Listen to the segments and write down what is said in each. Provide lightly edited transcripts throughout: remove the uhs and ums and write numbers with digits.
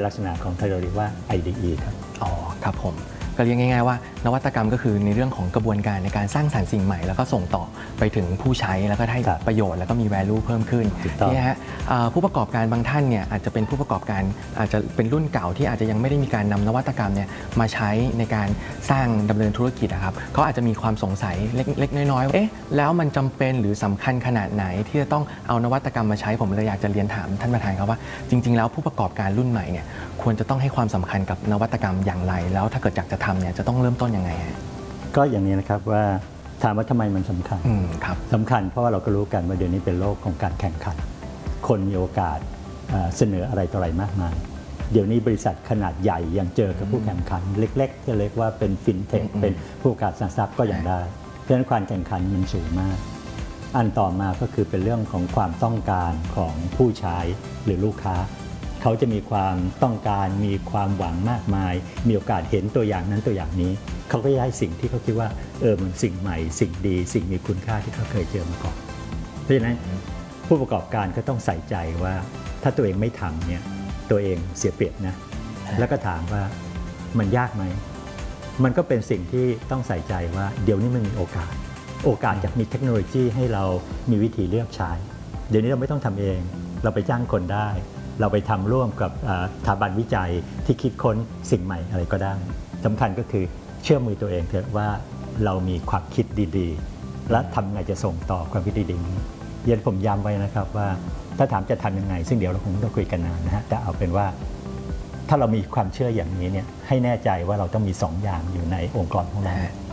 ลักษณะของที่เราเรียกว่า IDE ครับอ๋อครับผมก็เรียกง่ายๆว่านวัตกรรมก็คือในเรื่องของกระบวนการในการสร้างสรรค์สิ่งใหม่แล้วก็ส่งต่อไปถึงผู้ใช้แล้วก็ได้ประโยชน์แล้วก็มี value เพิ่มขึ้นนี่ฮะผู้ประกอบการบางท่านเนี่ยอาจจะเป็นผู้ประกอบการอาจจะเป็นรุ่นเก่าที่อาจจะยังไม่ได้มีการนำนวัตกรรมเนี่ยมาใช้ในการสร้างดำเนินธุรกิจครับเขาอาจจะมีความสงสัยเล็กๆน้อยๆเอ๊ะแล้วมันจำเป็นหรือสำคัญขนาดไหนที่จะต้องเอานวัตกรรมมาใช้ผมเลยอยากจะเรียนถามท่านประธานครับว่าจริงๆแล้วผู้ประกอบการรุ่นใหม่เนี่ยควรจะต้องให้ความสำคัญกับนวัตกรรมอย่างไรแล้วถ้าเกิดอยากจะทำเนี่ยจะต้องเริ่มต้นยังไงก็อย่างนี้นะครับว่าถามว่าทำไมมันสำคัญสำคัญเพราะว่าเราก็รู้กันว่าเดี๋ยวนี้เป็นโลกของการแข่งขันคนมีโอกาสเสนออะไรต่ออะไรมากมายเดี๋ยวนี้บริษัทขนาดใหญ่ยังเจอกับผู้แข่งขันเล็กๆที่เรียกว่าเป็นฟินเทคเป็นผู้ประกอบการทรัพย์ก็ยังได้เพราะฉะนั้นความแข่งขันมันสูงมากอันต่อมาก็คือเป็นเรื่องของความต้องการของผู้ใช้หรือลูกค้าเขาจะมีความต้องการมีความหวังมากมายมีโอกาสเห็นตัวอย่างนั้นตัวอย่างนี้เขาก็จะให้สิ่งที่เขาคิดว่ามันสิ่งใหม่สิ่งดีสิ่งมีคุณค่าที่เขาเคยเจอมาก่อนเพราะฉะนั้นผู้ประกอบการก็ต้องใส่ใจว่าถ้าตัวเองไม่ทำเนี่ยตัวเองเสียเปรียบนะแล้วก็ถามว่ามันยากไหมมันก็เป็นสิ่งที่ต้องใส่ใจว่าเดี๋ยวนี้มันมีโอกาสจะมีเทคโนโลยีให้เรามีวิธีเลือกใช้เดี๋ยวนี้เราไม่ต้องทำเองเราไปจ้างคนได้เราไปทำร่วมกับสถาบันวิจัยที่คิดค้นสิ่งใหม่อะไรก็ได้สำคัญก็คือเชื่อมือตัวเองเถอะว่าเรามีความคิดดีๆและทำไงจะส่งต่อความคิดดีๆนี้เย็นผมย้ำไว้นะครับว่าถ้าถามจะทำยังไงซึ่งเดี๋ยวเราคงต้องคุยกันนานนะฮะแต่เอาเป็นว่าถ้าเรามีความเชื่ออย่างนี้เนี่ยให้แน่ใจว่าเราต้องมี2 อย่างอยู่ในองค์กรของเรา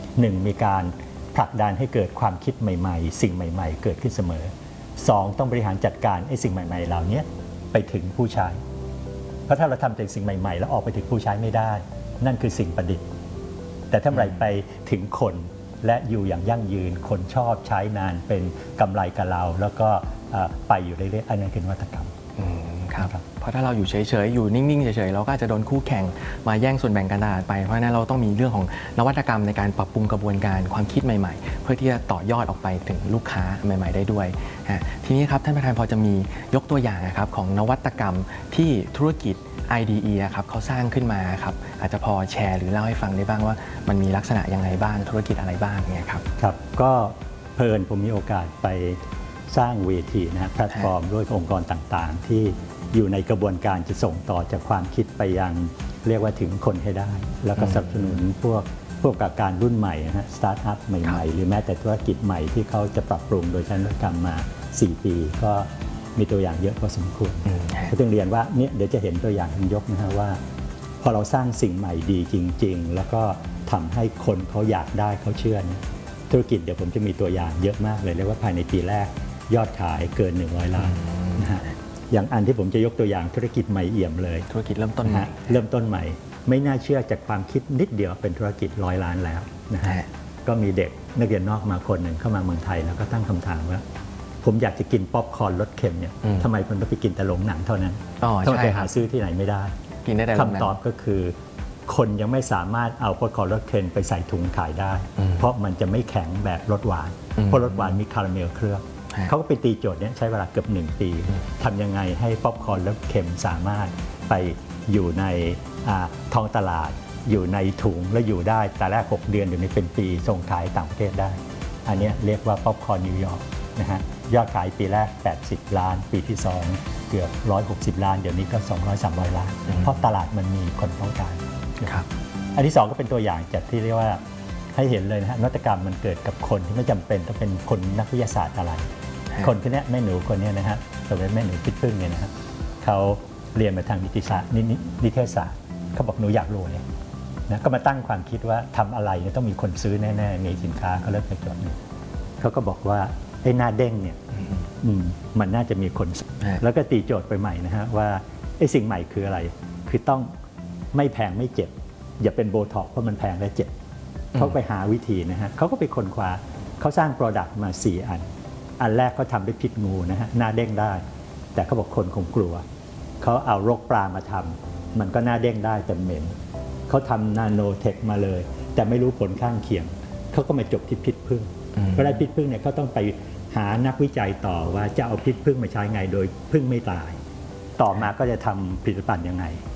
1มีการผลักดันให้เกิดความคิดใหม่ๆสิ่งใหม่ๆเกิดขึ้นเสมอ2ต้องบริหารจัดการไอ้สิ่งใหม่ๆเหล่านี้ไปถึงผู้ใช้เพราะถ้าเราทำแต่สิ่งใหม่ๆแล้วออกไปถึงผู้ใช้ไม่ได้นั่นคือสิ่งประดิษฐ์แต่ถ้าไรไปถึงคนและอยู่อย่างยั่งยืนคนชอบใช้นานเป็นกำไรกับเราแล้วก็ไปอยู่เรื่อยๆอันนั้นคือนวัตกรรมครับเพราะถ้าเราอยู่เฉยๆอยู่นิ่งๆเฉยๆเราก็อาจจะโดนคู่แข่งมาแย่งส่วนแบ่งการตลาดไปเพราะฉะนั้นเราต้องมีเรื่องของนวัตกรรมในการปรับปรุงกระบวนการความคิดใหม่ๆเพื่อที่จะต่อยอดออกไปถึงลูกค้าใหม่ๆได้ด้วยทีนี้ครับท่านประธานพอจะมียกตัวอย่างนะครับของนวัตกรรมที่ธุรกิจ IDE ครับเขาสร้างขึ้นมาครับอาจจะพอแชร์หรือเล่าให้ฟังได้บ้างว่ามันมีลักษณะยังไงบ้างธุรกิจอะไรบ้างเนี่ยครับก็เพลินผมมีโอกาสไปสร้างเวทีนะแพลตฟอร์มด้วยองค์กรต่างๆที่อยู่ในกระบวนการจะส่งต่อจากความคิดไปยังเรียกว่าถึงคนให้ได้แล้วก็สนับสนุนพวกประกอบการรุ่นใหม่นะฮะสตาร์ทอัพใหม่ๆหรือแม้แต่ธุรกิจใหม่ที่เขาจะปรับปรุงโดยใช้นวัตกรรมมา4 ปีก็มีตัวอย่างเยอะพอสมควรก็ต้องเรียนว่าเนี่ยเดี๋ยวจะเห็นตัวอย่างยกนะฮะว่าพอเราสร้างสิ่งใหม่ดีจริงๆแล้วก็ทำให้คนเขาอยากได้เขาเชื่อนะธุรกิจเดี๋ยวผมจะมีตัวอย่างเยอะมากเลยเรียกว่าภายในปีแรกยอดขายเกิน100 ล้านนะฮะอย่างอันที่ผมจะยกตัวอย่างธุรกิจใหม่เอี่ยมเลยธุรกิจเริ่มต้นใหม่ไม่น่าเชื่อจากความคิดนิดเดียวเป็นธุรกิจ100 ล้านแล้วนะฮะก็มีเด็กนักเรียนนอกมาคนหนึ่งเข้ามาเมืองไทยแล้วก็ตั้งคำถามว่าผมอยากจะกินป๊อปคอร์นรสเค็มเนี่ยทำไมผมต้องไปกินแต่โรงหนังเท่านั้นต้องไปหาซื้อที่ไหนไม่ได้คำตอบก็คือคนยังไม่สามารถเอาป๊อปคอร์นรสเค็มไปใส่ถุงขายได้เพราะมันจะไม่แข็งแบบรสหวานเพราะรสหวานมีคาราเมลเคลือบเขาก็ไปตีโจทย์นี้ใช้เวลาเกือบ1 ปีทำยังไงให้ป๊อปคอร์นรสเค็มสามารถไปอยู่ในท้องตลาดอยู่ในถุงและอยู่ได้แต่แรก6 เดือนอยู่ในเป็นปีส่งขายต่างประเทศได้อันนี้เรียกว่าป๊อปคอร์นนิวยอร์กนะฮะยอดขายปีแรก80 ล้านปีที่2เกือบ160 ล้านเดี๋ยวนี้ก็200-300 ล้านเพราะตลาดมันมีคนต้องการครับอันที่2ก็เป็นตัวอย่างจากที่เรียกว่าให้เห็นเลยนะฮะนวัตกรรมมันเกิดกับคนที่ไม่จำเป็นต้องเป็นคนนักวิทยาศาสตร์อะไรคนคนนี้แม่หนูคนนี้นะฮะตัวเป็นแม่หนูพิษพึ่งเนี่ยนะฮะเขาเรียนมาทางนิติศาสตร์นิเทศศาสตร์เขาบอกหนูอยากรวยนะก็มาตั้งความคิดว่าทำอะไรเนี่ยต้องมีคนซื้อแน่ๆมีสินค้าเขาเริ่มไปจดเนี่ยเขาก็บอกว่าไอ้หน้าเด้งเนี่ยมันน่าจะมีคนแล้วก็ตีโจทย์ไปใหม่นะฮะว่าไอ้สิ่งใหม่คืออะไรคือต้องไม่แพงไม่เจ็บอย่าเป็นโบท็อกเพราะมันแพงและเจ็บเขาไปหาวิธีนะฮะเขาก็ไปค้นคว้าเขาสร้างโปรดักต์มา4 อันแรกเขาทำด้วยพิษงูนะฮะหน้าเด้งได้แต่เขาบอกคนคงกลัวเขาเอารกปลามาทำมันก็หน้าเด้งได้แต่เหม็นเขาทำนาโนเทคมาเลยแต่ไม่รู้ผลข้างเคียงเขาก็มาจบที่พิษผึ้งเวลาพิษผึ้งเนี่ยเขาต้องไปหานักวิจัยต่อว่าจะเอาพิษผึ้งมาใช้ไงโดยผึ้งไม่ตายต่อมาก็จะทำผลิตภัณฑ์ยังไง